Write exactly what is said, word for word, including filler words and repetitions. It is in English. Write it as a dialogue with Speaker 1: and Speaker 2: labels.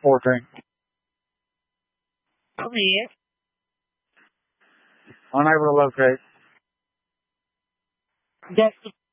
Speaker 1: fourteen.
Speaker 2: Come here.
Speaker 1: Unable to locate.
Speaker 2: That's the